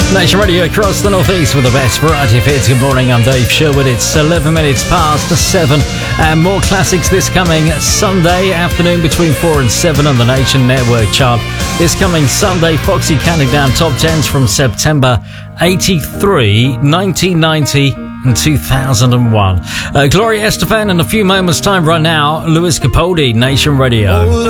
Nation Radio across the northeast with the best variety of hits. Good morning, I'm Dave Sherwood. It's 11 minutes past 7, and more classics this coming Sunday afternoon between 4 and 7 on the Nation Network chart. This coming Sunday, Foxy counting down top 10s from September 83, 1990 and 2001. Gloria Estefan in a few moments time. Right now, Lewis Capaldi, Nation Radio.